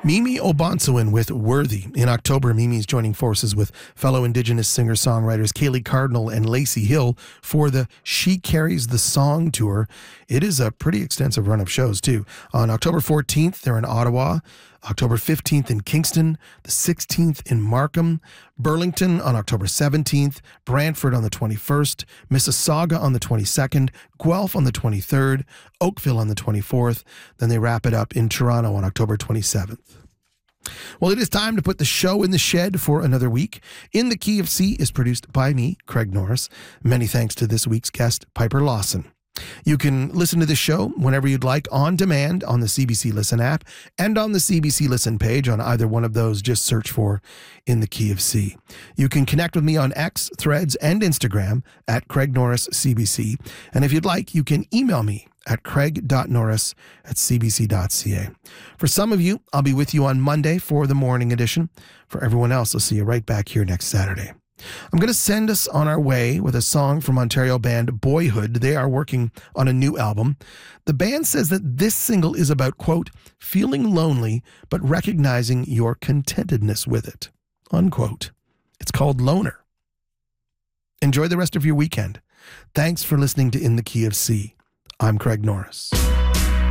Mimi Obansuin with Worthy. In October, Mimi's joining forces with fellow Indigenous singer-songwriters Kaylee Cardinal and Lacey Hill for the She Carries the Song Tour. It is a pretty extensive run of shows, too. On October 14th, they're in Ottawa. October 15th in Kingston, the 16th in Markham, Burlington on October 17th, Brantford on the 21st, Mississauga on the 22nd, Guelph on the 23rd, Oakville on the 24th. Then they wrap it up in Toronto on October 27th. Well, it is time to put the show in the shed for another week. In the Key of C is produced by me, Craig Norris. Many thanks to this week's guest, Piper Lawson. You can listen to the show whenever you'd like on demand on the CBC Listen app and on the CBC Listen page. On either one of those, just search for In the Key of C. You can connect with me on X, Threads, and Instagram at Craig Norris CBC. And if you'd like, you can email me at craig.norris@cbc.ca. For some of you, I'll be with you on Monday for the morning edition. For everyone else, I'll see you right back here next Saturday. I'm going to send us on our way with a song from Ontario band Boyhood. They are working on a new album. The band says that this single is about, quote, feeling lonely, but recognizing your contentedness with it, unquote. It's called Loner. Enjoy the rest of your weekend. Thanks for listening to In the Key of C. I'm Craig Norris.